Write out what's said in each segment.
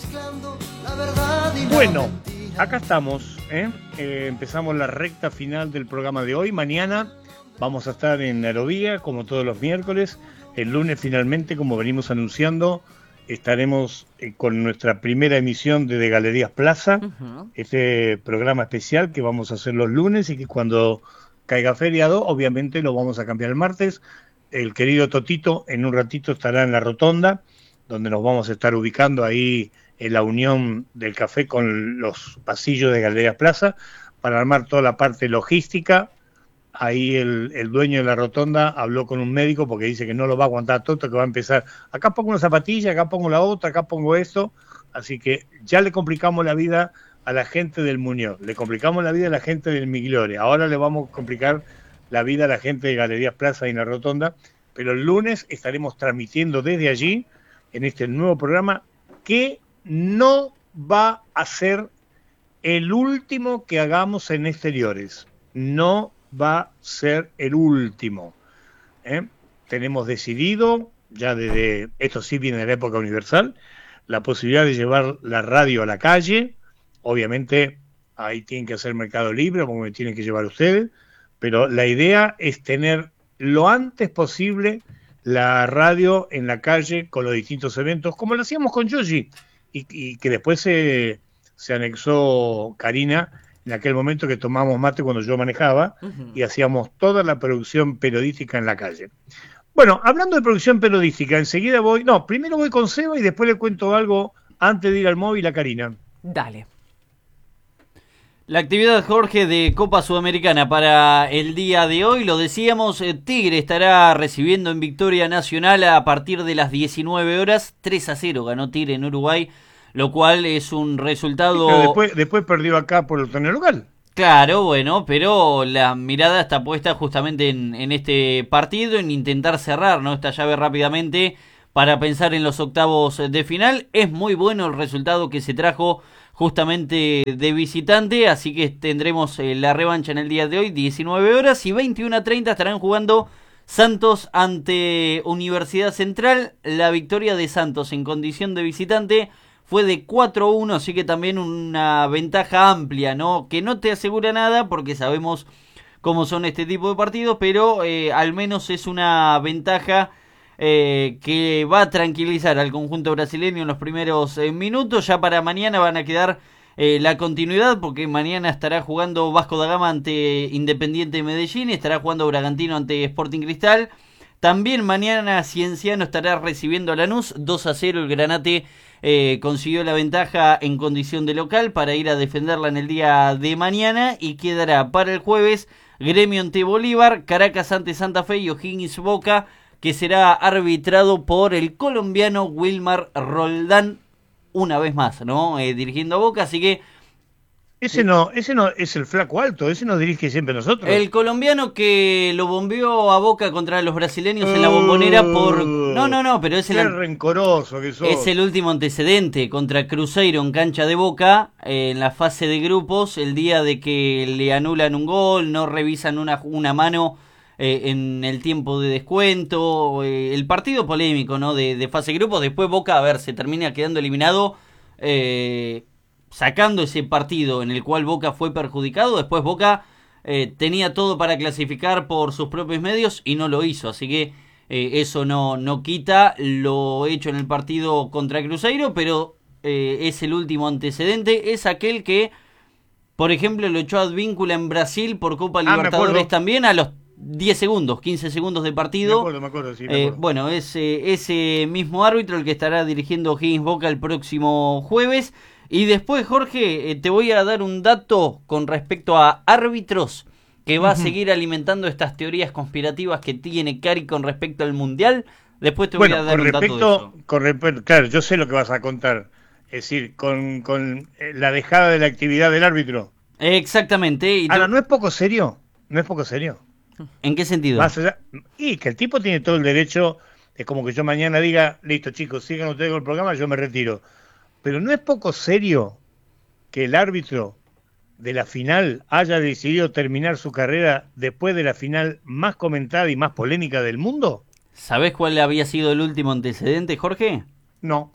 Bueno, acá estamos, empezamos la recta final del programa de hoy. Mañana vamos a estar en Aerovía, como todos los miércoles. El lunes finalmente, como venimos anunciando, estaremos con nuestra primera emisión de Galerías Plaza, este programa especial que vamos a hacer los lunes y que cuando caiga feriado, obviamente lo vamos a cambiar el martes. El querido Totito en un ratito estará en la rotonda, donde nos vamos a estar ubicando ahí en la unión del café con los pasillos de Galerías Plaza, para armar toda la parte logística. Ahí el dueño de la rotonda habló con un médico porque dice que no lo va a aguantar todo, que va a empezar, acá pongo una zapatilla, acá pongo la otra, acá pongo esto, así que ya le complicamos la vida a la gente del Muñoz, le complicamos la vida a la gente del Migliore, ahora le vamos a complicar la vida a la gente de Galerías Plaza y en la rotonda, pero el lunes estaremos transmitiendo desde allí, en este nuevo programa, que no va a ser el último que hagamos en exteriores, no va a ser el último. Tenemos decidido, ya desde, esto sí viene de la época universal, la posibilidad de llevar la radio a la calle. Obviamente ahí tienen que hacer mercado libre, como me tienen que llevar ustedes, pero la idea es tener lo antes posible la radio en la calle con los distintos eventos, como lo hacíamos con Yoshi, y que después se anexó Karina en aquel momento que tomamos mate cuando yo manejaba y hacíamos toda la producción periodística en la calle. Bueno, hablando de producción periodística, enseguida primero voy con Seba y después le cuento algo antes de ir al móvil a Karina. Dale. La actividad, Jorge, de Copa Sudamericana para el día de hoy, lo decíamos, Tigre estará recibiendo en Victoria Nacional a partir de las 19 horas, 3-0 ganó Tigre en Uruguay, lo cual es un resultado... Pero después perdió acá por el torneo local. Claro, bueno, pero la mirada está puesta justamente en este partido, en intentar cerrar, ¿no?, esta llave rápidamente para pensar en los octavos de final. Es muy bueno el resultado que se trajo justamente de visitante, así que tendremos la revancha en el día de hoy, 19 horas y 21:30 estarán jugando Santos ante Universidad Central. La victoria de Santos en condición de visitante fue de 4-1, así que también una ventaja amplia, ¿no?, que no te asegura nada porque sabemos cómo son este tipo de partidos, pero al menos es una ventaja que va a tranquilizar al conjunto brasileño en los primeros minutos. Ya para mañana van a quedar la continuidad, porque mañana estará jugando Vasco da Gama ante Independiente Medellín, estará jugando Bragantino ante Sporting Cristal. También mañana Cienciano estará recibiendo a Lanús, 2-0 el Granate consiguió la ventaja en condición de local para ir a defenderla en el día de mañana, y quedará para el jueves Gremio ante Bolívar, Caracas ante Santa Fe y O'Higgins Boca, que será arbitrado por el colombiano Wilmar Roldán, una vez más, ¿no?, dirigiendo a Boca, así que... Ese no es el flaco alto, ese nos dirige siempre nosotros. El colombiano que lo bombeó a Boca contra los brasileños en la Bombonera por... No, pero es qué rencoroso que sos. Es el último antecedente contra Cruzeiro en cancha de Boca, en la fase de grupos, el día de que le anulan un gol, no revisan una mano en el tiempo de descuento, el partido polémico, ¿no?, de fase de grupos. Después Boca, se termina quedando eliminado, sacando ese partido en el cual Boca fue perjudicado. Después Boca tenía todo para clasificar por sus propios medios y no lo hizo, así que eso no quita lo hecho en el partido contra Cruzeiro, pero es el último antecedente. Es aquel que, por ejemplo, lo echó a Advíncula en Brasil por Copa Libertadores también a los 10 segundos, 15 segundos de partido. Me acuerdo, sí, me acuerdo. Bueno, es ese mismo árbitro el que estará dirigiendo O'Higgins Boca el próximo jueves. Y después, Jorge, te voy a dar un dato con respecto a árbitros que va a seguir alimentando estas teorías conspirativas que tiene Cari con respecto al Mundial. Después te voy a dar un dato de eso. Claro, yo sé lo que vas a contar. Es decir, con la dejada de la actividad del árbitro. Exactamente. Ahora, ¿no es poco serio? ¿No es poco serio? ¿En qué sentido? Más allá, y que el tipo tiene todo el derecho, es como que yo mañana diga, listo chicos, sigan ustedes con el programa, yo me retiro. Pero ¿no es poco serio que el árbitro de la final haya decidido terminar su carrera después de la final más comentada y más polémica del mundo? ¿Sabés cuál había sido el último antecedente, Jorge? No.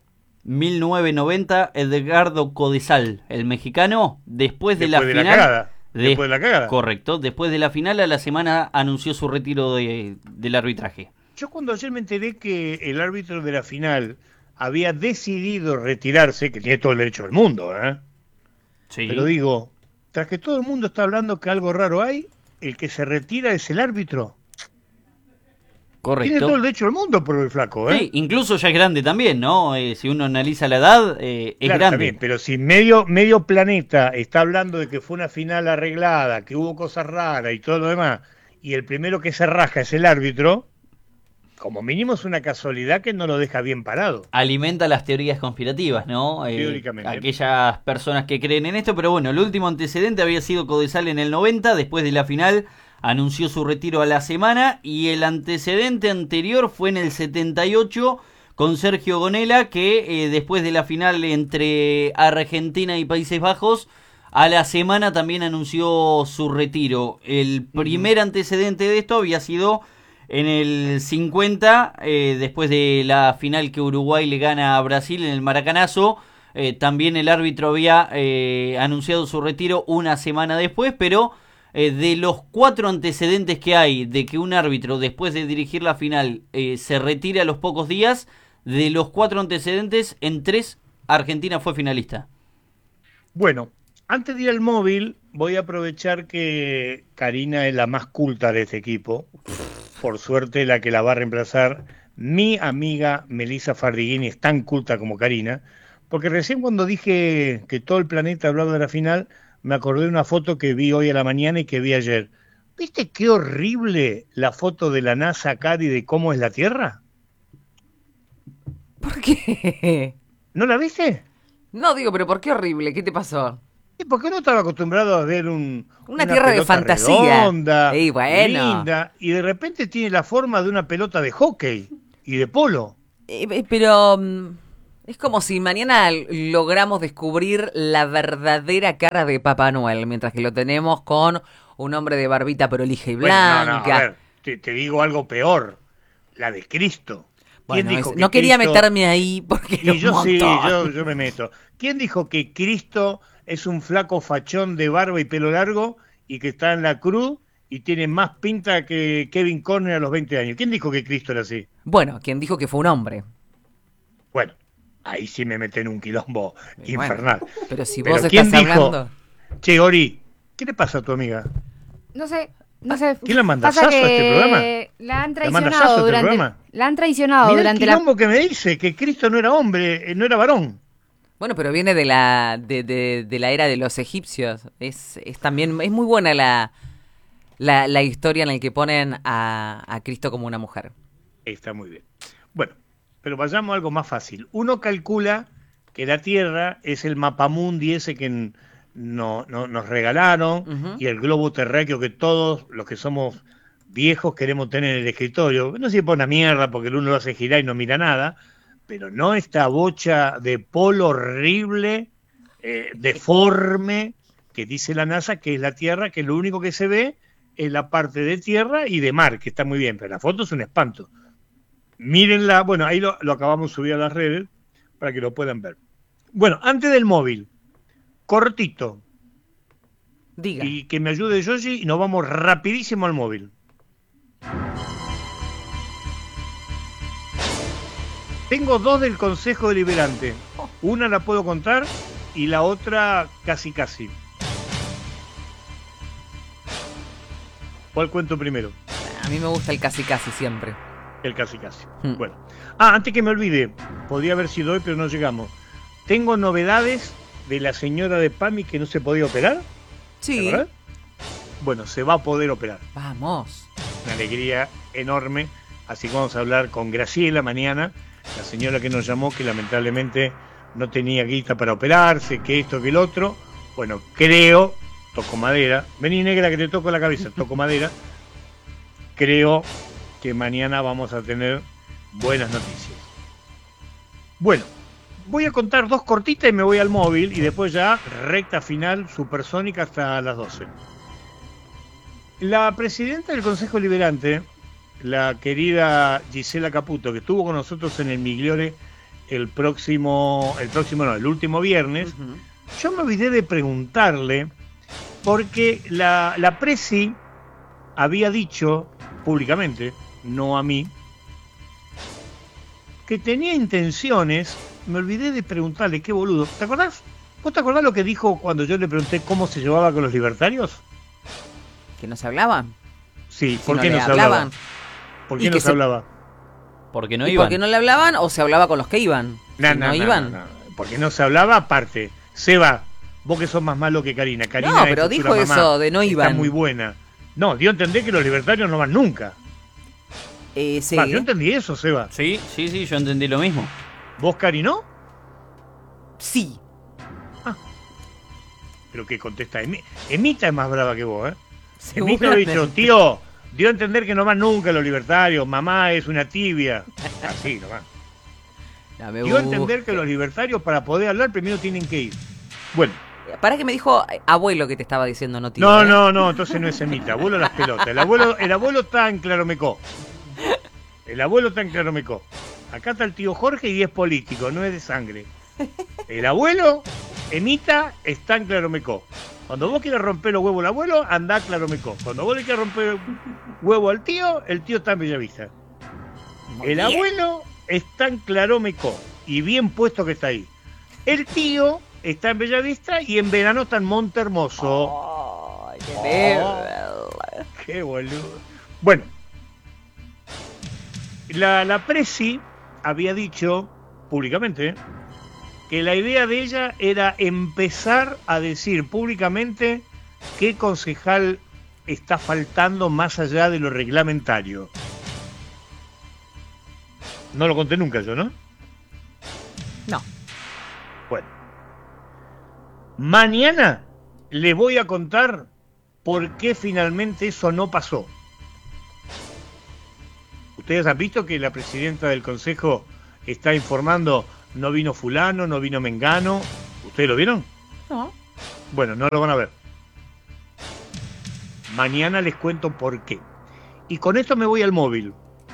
1990, Edgardo Codesal, el mexicano, después de la final. Después de la cagada. Correcto, después de la final a la semana anunció su retiro del arbitraje. Yo cuando ayer me enteré que el árbitro de la final había decidido retirarse, que tiene todo el derecho del mundo, Sí. Pero digo, tras que todo el mundo está hablando que algo raro hay, el que se retira es el árbitro. Correcto. Tiene todo el derecho del mundo por el flaco, Sí, incluso ya es grande también, ¿no? Si uno analiza la edad, es claro, grande. También, pero si medio planeta está hablando de que fue una final arreglada, que hubo cosas raras y todo lo demás, y el primero que se rasca es el árbitro, como mínimo es una casualidad que no lo deja bien parado. Alimenta las teorías conspirativas, ¿no? Teóricamente. Aquellas personas que creen en esto, pero bueno, el último antecedente había sido Codesal en el 90, después de la final anunció su retiro a la semana, y el antecedente anterior fue en el 78 con Sergio Gonella, que después de la final entre Argentina y Países Bajos, a la semana también anunció su retiro. El primer antecedente de esto había sido en el 50, después de la final que Uruguay le gana a Brasil en el Maracanazo. También el árbitro había anunciado su retiro una semana después, pero de los 4 antecedentes que hay de que un árbitro después de dirigir la final se retire a los pocos días, de los 4 antecedentes, en 3 Argentina fue finalista. Bueno, antes de ir al móvil, voy a aprovechar que Karina es la más culta de este equipo. Por suerte, la que la va a reemplazar, mi amiga Melissa Fardiguini, es tan culta como Karina, porque recién cuando dije que todo el planeta hablaba de la final, me acordé de una foto que vi hoy a la mañana y que vi ayer. ¿Viste qué horrible la foto de la NASA, Cari, de cómo es la Tierra? ¿Por qué? ¿No la viste? No, digo, pero ¿por qué horrible? ¿Qué te pasó? Sí, porque uno estaba acostumbrado a ver una tierra de pelota fantasía. redonda, Bueno. linda, y de repente tiene la forma de una pelota de hockey y de polo. Pero es como si mañana logramos descubrir la verdadera cara de Papá Noel, mientras que lo tenemos con un hombre de barbita prolija y blanca. Bueno, no, a ver, te digo algo peor, la de Cristo. Bueno, ¿Quién dijo que no quería Cristo... meterme ahí porque Y yo sí, montón. yo me meto. ¿Quién dijo que Cristo es un flaco fachón de barba y pelo largo y que está en la cruz y tiene más pinta que Kevin Conner a los 20 años? ¿Quién dijo que Cristo era así? Bueno, quien dijo que fue un hombre. Bueno, ahí sí me meten en un quilombo Bueno, infernal. pero si Pero vos ¿quién estás dijo? hablando... Che, Ori, ¿qué le pasa a tu amiga? No sé. ¿Quién la manda Pasa sazo a que este programa? La han ¿La manda sazo a traicionado este durante. programa? La han traicionado Mirá el durante la. quilombo que me dice, que Cristo no era hombre, no era varón. Bueno, pero viene de la era de los egipcios. Es también es muy buena la historia en la que ponen a Cristo como una mujer. Está muy bien. Bueno, pero vayamos a algo más fácil. Uno calcula que la Tierra es el mapamundi ese que nos regalaron, Ujú. y el globo terráqueo que todos los que somos viejos queremos tener en el escritorio. No sirve para una mierda porque el uno lo hace girar y no mira nada, pero no esta bocha de polo horrible, deforme, que dice la NASA que es la Tierra, que lo único que se ve es la parte de tierra y de mar, que está muy bien, pero la foto es un espanto. Mírenla, bueno, ahí lo acabamos de subir a las redes para que lo puedan ver. Bueno, antes del móvil, cortito, Diga. y que me ayude Yoshi y nos vamos rapidísimo al móvil. Tengo 2 del Consejo Deliberante. Una la puedo contar y la otra casi casi. ¿Cuál cuento primero? A mí me gusta el casi casi siempre. El casi casi. Bueno. Antes que me olvide, podría haber sido hoy, pero no llegamos. Tengo novedades de la señora de PAMI que no se podía operar. Sí. ¿Verdad? Bueno, se va a poder operar. Vamos. Una alegría enorme. Así que vamos a hablar con Graciela mañana, la señora que nos llamó, que lamentablemente no tenía guita para operarse, que esto, que el otro. Bueno, creo, toco madera. Vení, negra, que te toco la cabeza, toco madera. Creo que mañana vamos a tener buenas noticias. Bueno, voy a contar 2 cortitas y me voy al móvil, y después ya recta final supersónica hasta las 12. La presidenta del Consejo Deliberante, la querida Gisela Caputo, que estuvo con nosotros en el Migliore el último viernes, yo me olvidé de preguntarle, porque la Presi había dicho públicamente, no a mí, que tenía intenciones. Me olvidé de preguntarle, qué boludo. ¿Te acordás? ¿Vos te acordás lo que dijo cuando yo le pregunté cómo se llevaba con los libertarios? ¿Que no se hablaban? Sí, Si ¿por no qué le no se hablaban. hablaba? ¿Por qué no se hablaba? Porque no ¿Y iban. por qué no le hablaban o se hablaba con los que iban? No Iban. no. Porque no se hablaba aparte. Seba, vos que sos más malo que Karina. Karina No, pero dijo eso de no iban. Está muy buena. No, dio a entender que los libertarios no van nunca. Sí. Va, yo entendí eso, Seba. Sí, yo entendí lo mismo. ¿Vos, Cari, no? Sí. Pero que contesta Emita es más brava que vos, ¿eh? Seguramente. Emita le ha dicho, tío, dio a entender que no van nunca los libertarios, mamá es una tibia. Así nomás. No, me Dio a gusta. entender que los libertarios para poder hablar primero tienen que ir. Bueno. Para que me dijo abuelo que te estaba diciendo, no tío. No, entonces no es Emita, abuelo las pelotas. El abuelo está en Claromecó. Acá está el tío Jorge y es político, no es de sangre. El abuelo, Emita, está en Claromecó. Cuando vos quieras romper los huevos al abuelo, andá a Claromecó. Cuando vos le quieras romper huevo al tío, el tío está en Bellavista. El abuelo está en Claromecó y bien puesto que está ahí. El tío está en Bellavista y en verano está en Monte Hermoso. Ay, qué Qué boludo. Bueno, la Presi había dicho públicamente que la idea de ella era empezar a decir públicamente qué concejal está faltando más allá de lo reglamentario. No lo conté nunca yo, ¿no? No. Bueno. Mañana les voy a contar por qué finalmente eso no pasó. Ustedes han visto que la presidenta del consejo está informando, no vino fulano, no vino mengano. ¿Ustedes lo vieron? No. Bueno, no lo van a ver. Mañana les cuento por qué. Y con esto me voy al móvil.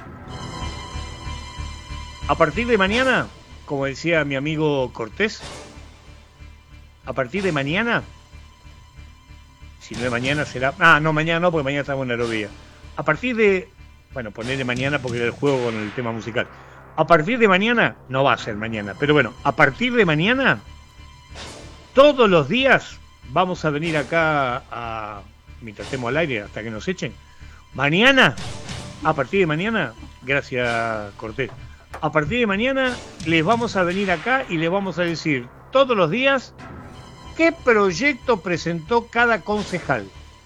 A partir de mañana, como decía mi amigo Cortés, a partir de mañana, si no es mañana será... no, mañana no, porque mañana estamos en Aerovía. A partir de... Bueno, ponerle mañana porque era el juego con el tema musical. A partir de mañana, no va a ser mañana, pero bueno, a partir de mañana, todos los días vamos a venir acá mientras estemos al aire, hasta que nos echen. Mañana, a partir de mañana, gracias Cortés, a partir de mañana les vamos a venir acá y les vamos a decir todos los días qué proyecto presentó cada concejal.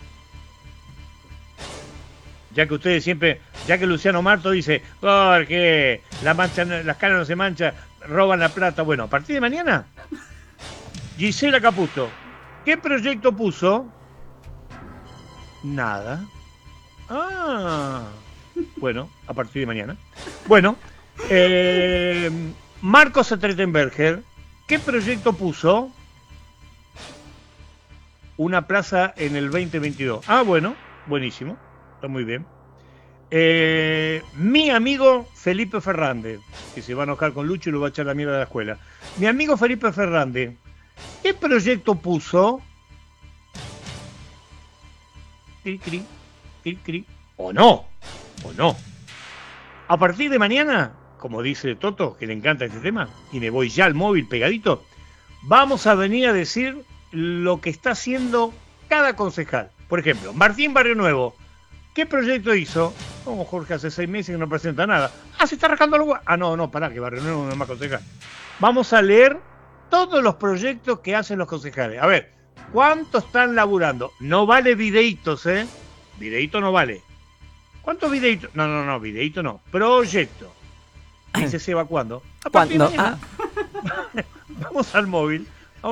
Ya que ustedes siempre, ya que Luciano Marto dice, Jorge, las caras no se manchan, roban la plata. Bueno, a partir de mañana, Gisela Caputo, ¿qué proyecto puso? Nada. Bueno, a partir de mañana. Bueno, Marcos Strettenberger, ¿qué proyecto puso? Una plaza en el 2022. Bueno, buenísimo. Está muy bien. Mi amigo Felipe Fernández, que se va a enojar con Lucho y lo va a echar la mierda de la escuela. Mi amigo Felipe Fernández, ¿qué proyecto puso? Cri. ¿O no? A partir de mañana, como dice Toto, que le encanta este tema, y me voy ya al móvil pegadito, vamos a venir a decir lo que está haciendo cada concejal. Por ejemplo, Martín Barrio Nuevo, ¿qué proyecto hizo? Jorge, hace 6 meses que no presenta nada. Se está rascando los huevos. No, pará, que Barrio Nuevo no es más concejal. Vamos a leer todos los proyectos que hacen los concejales. A ver, ¿cuántos están laburando? No vale videitos, ¿eh? Videito no vale. ¿Cuántos videitos? No, videito no. Proyecto. Dice Seba, ¿cuándo? A partir de mañana. Vamos al móvil.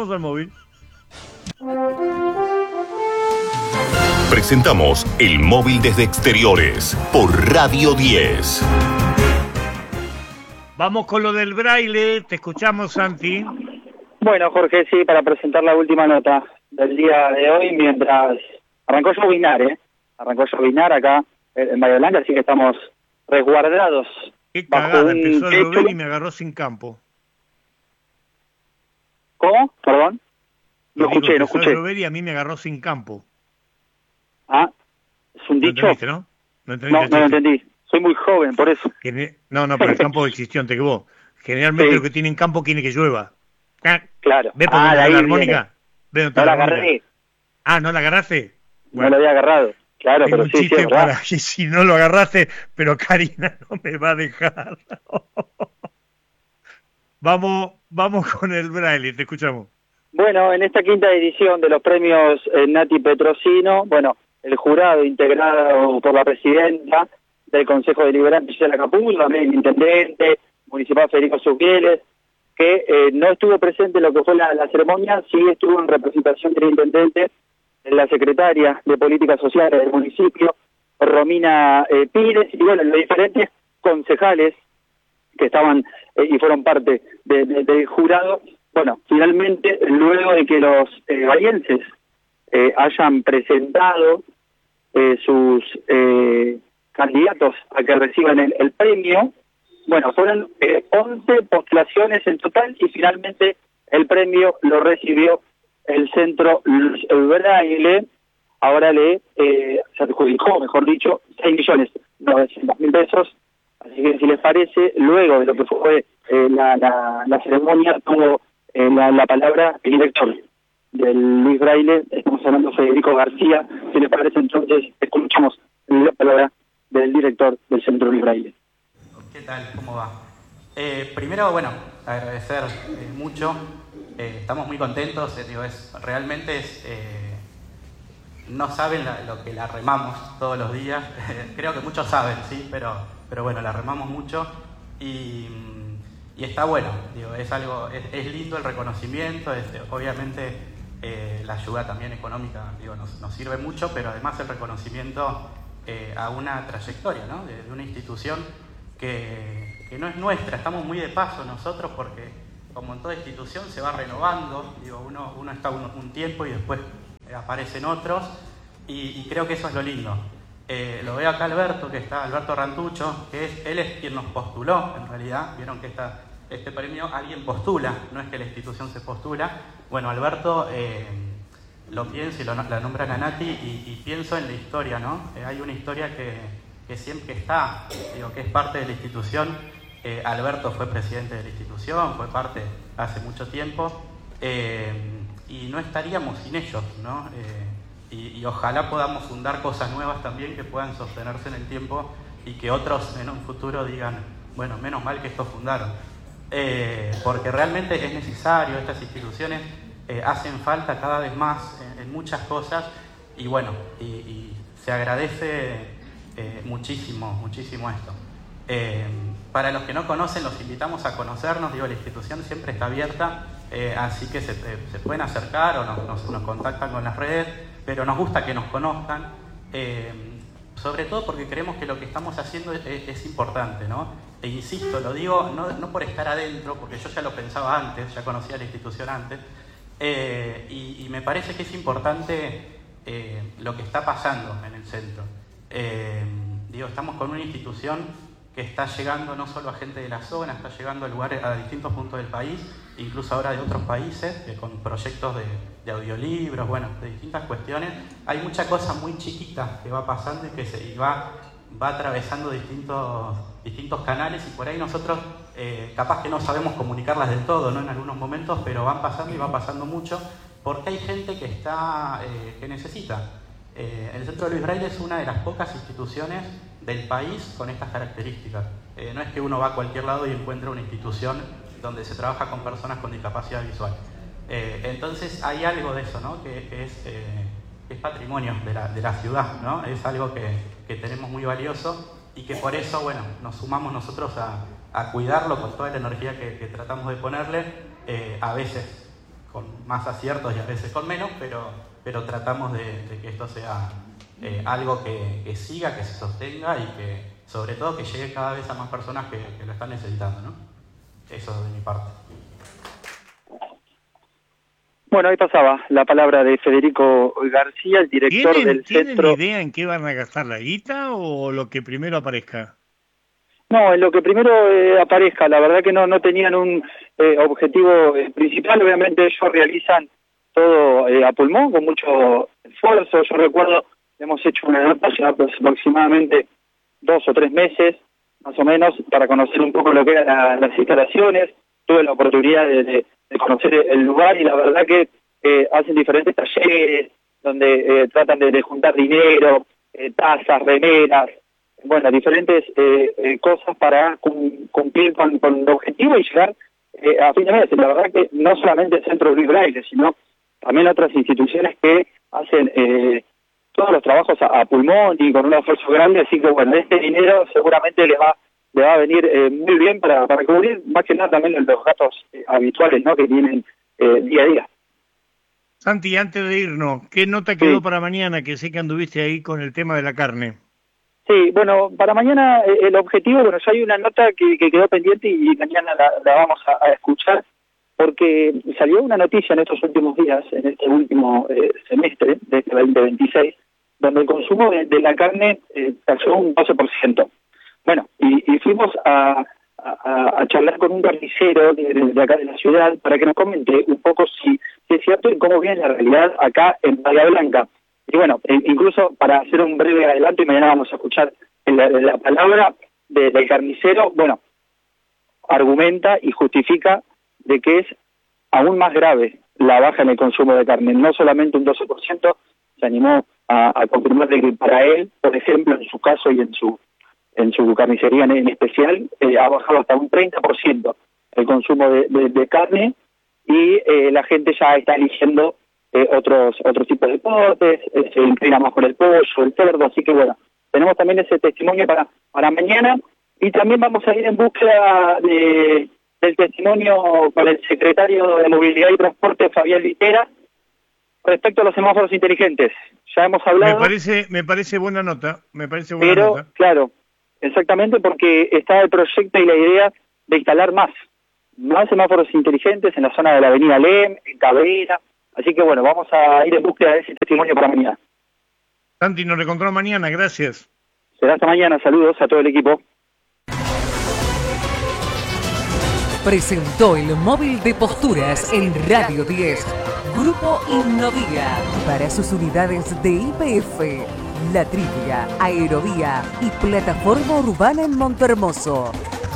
Presentamos El Móvil desde Exteriores por Radio 10. Vamos con lo del braille. Te escuchamos, Santi. Bueno, Jorge, sí, para presentar la última nota del día de hoy, mientras arrancó a llovinar acá en Bahía Blanca, así que estamos resguardados. Qué cagada, empezó a llover techo. y me agarró sin campo. ¿Cómo? Perdón. No Digo, escuché. empezó a llover y a mí me agarró sin campo. Ah, ¿es un ¿No dicho? entendiste, no? ¿No entendiste No, el no lo chiste? entendí. Soy muy joven, por eso. No, pero el campo existió antes que vos. Generalmente Sí. lo que tienen campo quiere que llueva. Claro. ¿Ves por Ah, dónde de está la ahí viene. armónica? ¿Ves dónde está No la la armónica? agarré. Ah, ¿no la agarraste? No Bueno, lo había agarrado. Claro, tengo pero un sí, es chiste verdad. para que si no lo agarraste, pero Karina no me va a dejar. Vamos con el braille, te escuchamos. Bueno, en esta quinta edición de los premios Nati Petrosino, bueno, el jurado integrado por la presidenta del Consejo Deliberante, Gisela Capullo, también el intendente municipal Federico Subieles, que no estuvo presente en lo que fue la ceremonia, sí estuvo en representación del intendente, la secretaria de Políticas Sociales del municipio, Romina Pires, y bueno, los diferentes concejales que estaban y fueron parte del jurado. Bueno, finalmente, luego de que los bahienses hayan presentado sus candidatos a que reciban el premio, bueno, fueron 11 postulaciones en total y finalmente el premio lo recibió el Centro Braille. Ahora se adjudicó, mejor dicho, 6.900.000 pesos. Así que si les parece, luego de lo que fue la ceremonia, tuvo la palabra el director del Luis Braille, estamos hablando de Federico García. Si les parece, entonces escuchamos la palabra del director del Centro Luis Braille. ¿Qué tal? ¿Cómo va? Primero, bueno, agradecer mucho. Estamos muy contentos. Realmente no saben lo que la remamos todos los días. Creo que muchos saben, sí, pero bueno, la remamos mucho y está bueno. Es lindo el reconocimiento. Obviamente la ayuda también económica nos sirve mucho, pero además el reconocimiento a una trayectoria, ¿no? de una institución que no es nuestra. Estamos muy de paso nosotros porque, como en toda institución, se va renovando. Uno está un tiempo y después aparecen otros, y creo que eso es lo lindo. Lo veo acá Alberto Rantucho, él es quien nos postuló, en realidad. Vieron que este premio alguien postula, no es que la institución se postula. Bueno, Alberto lo pienso y la nombran a Nati y pienso en la historia, ¿no? Hay una historia que siempre está, que es parte de la institución. Alberto fue presidente de la institución, fue parte hace mucho tiempo, y no estaríamos sin ellos, ¿no? Y ojalá podamos fundar cosas nuevas también que puedan sostenerse en el tiempo y que otros en un futuro digan, bueno, menos mal que estos fundaron. Porque realmente es necesario, estas instituciones hacen falta cada vez más en muchas cosas, y bueno, y se agradece muchísimo esto. Para los que no conocen, los invitamos a conocernos. La institución siempre está abierta, así que se pueden acercar o nos contactan con las redes, pero nos gusta que nos conozcan, sobre todo porque creemos que lo que estamos haciendo es importante, ¿no? E insisto, lo digo no por estar adentro, porque yo ya lo pensaba antes, ya conocía la institución antes, y me parece que es importante lo que está pasando en el centro. Estamos con una institución que está llegando no solo a gente de la zona, está llegando a lugares, a distintos puntos del país, incluso ahora de otros países, con proyectos de audiolibros, bueno, de distintas cuestiones. Hay mucha cosa muy chiquita que va pasando y que va atravesando distintos canales, y por ahí nosotros capaz que no sabemos comunicarlas del todo, ¿no? En algunos momentos, pero van pasando y va pasando mucho, porque hay gente que necesita. El Centro Luis Braille es una de las pocas instituciones del país con estas características. No es que uno va a cualquier lado y encuentra una institución donde se trabaja con personas con discapacidad visual. Entonces hay algo de eso, ¿no? que es patrimonio de la ciudad, ¿no? Es algo que tenemos muy valioso, y que por eso, bueno, nos sumamos nosotros a cuidarlo con toda la energía que tratamos de ponerle, a veces con más aciertos y a veces con menos, pero tratamos de que esto sea algo que siga, que se sostenga, y que sobre todo que llegue cada vez a más personas que lo están necesitando, ¿no? Eso de mi parte. Bueno, ahí pasaba la palabra de Federico García, el director del centro. ¿Tienen idea en qué van a gastar la guita o lo que primero aparezca? No, en lo que primero aparezca, la verdad que no tenían un objetivo principal. Obviamente ellos realizan todo a pulmón, con mucho esfuerzo. Yo recuerdo, hemos hecho una nota ya aproximadamente 2 o 3 meses, más o menos, para conocer un poco lo que eran las instalaciones. Tuve la oportunidad de conocer el lugar y la verdad que hacen diferentes talleres donde tratan de juntar dinero, tazas, remeras, bueno, diferentes cosas para cumplir con el objetivo y llegar a fin de mes. La verdad que no solamente el Centro Luis Braille, sino también otras instituciones que hacen todos los trabajos a pulmón y con un esfuerzo grande, así que bueno, este dinero seguramente le va a venir muy bien para cubrir más que nada también los gastos habituales, ¿no?, que tienen día a día. Santi, antes de irnos, ¿qué nota quedó para mañana? Que sé que anduviste ahí con el tema de la carne. Sí, bueno, para mañana el objetivo, bueno, ya hay una nota que quedó pendiente y mañana la vamos a escuchar, porque salió una noticia en estos últimos días, en este último semestre de este 2026, donde el consumo de la carne cayó un 12%. Bueno, y fuimos a charlar con un carnicero de acá de la ciudad para que nos comente un poco si es cierto y cómo viene la realidad acá en Bahía Blanca. Y bueno, incluso para hacer un breve adelanto, y mañana vamos a escuchar la palabra del carnicero, bueno, argumenta y justifica de que es aún más grave la baja en el consumo de carne, no solamente un 12%, se animó a confirmar de que para él, por ejemplo, en su caso y en su carnicería en especial, ha bajado hasta un 30% el consumo de carne y la gente ya está eligiendo otros tipos de cortes, se inclina más por el pollo, el cerdo, así que bueno, tenemos también ese testimonio para mañana y también vamos a ir en búsqueda del testimonio para el secretario de Movilidad y Transporte, Fabián Litera, respecto a los semáforos inteligentes. Ya hemos hablado. Me parece buena nota, pero, claro, exactamente, porque está el proyecto y la idea de instalar más semáforos inteligentes en la zona de la avenida Lem, en Cabrera. Así que bueno, vamos a ir en búsqueda de ese testimonio para mañana. Santi, nos reencontramos mañana, gracias. Será hasta mañana, saludos a todo el equipo. Presentó el móvil de posturas en Radio 10. Grupo Innovía. Para sus unidades de IPF, La Trivia, Aerovía y Plataforma Urbana en Montehermoso.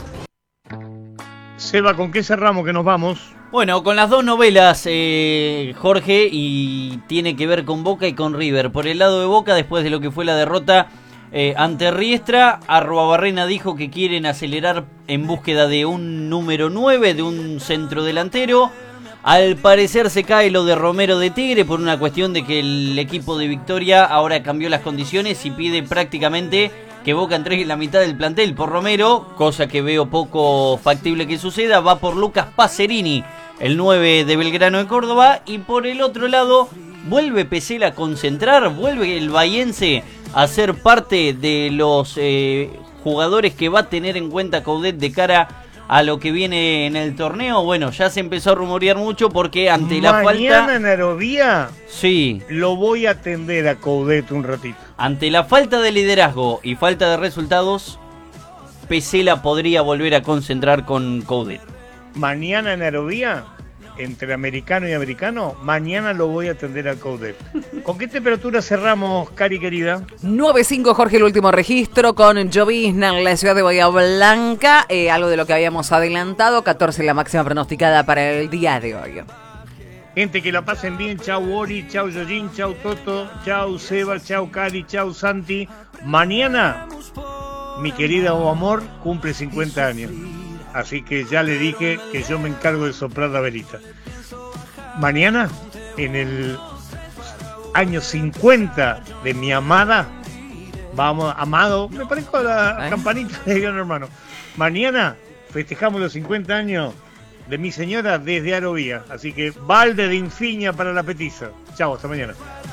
Seba, ¿con qué cerramos que nos vamos? Bueno, con las dos novelas, Jorge, y tiene que ver con Boca y con River. Por el lado de Boca, después de lo que fue la derrota ante Riestra, Arruabarrena dijo que quieren acelerar en búsqueda de un número 9, de un centro delantero. Al parecer se cae lo de Romero de Tigre por una cuestión de que el equipo de Victoria ahora cambió las condiciones y pide prácticamente que Boca entregue la mitad del plantel por Romero, cosa que veo poco factible que suceda. Va por Lucas Pacerini, el 9 de Belgrano de Córdoba, y por el otro lado vuelve Pesela a concentrar, vuelve el bahiense a ser parte de los jugadores que va a tener en cuenta Coudet de cara a lo que viene en el torneo. Bueno, ya se empezó a rumorear mucho porque ante la falta... Mañana en Aerovía sí, lo voy a atender a Coudet un ratito. Ante la falta de liderazgo y falta de resultados, Pesela podría volver a concentrar con Coudet. Mañana en Aerovía, entre americano y americano, mañana lo voy a atender al Coudet. ¿Con qué temperatura cerramos, Cari querida? 9.5, Jorge, el último registro con llovizna en la ciudad de Bahía Blanca, algo de lo que habíamos adelantado, 14 la máxima pronosticada para el día de hoy. Gente, que la pasen bien. Chau Ori, chau Yoyin, chau Toto, chau Seba, chau Cari, chau Santi. Mañana, mi querida O Amor cumple 50 años. Así que ya le dije que yo me encargo de soplar la velita. Mañana, en el año 50 de mi amada, vamos, amado, me parezco a la campanita de Gran Hermano. Mañana festejamos los 50 años de mi señora desde Aerovía. Así que balde de infiña para la petiza. Chao, hasta mañana.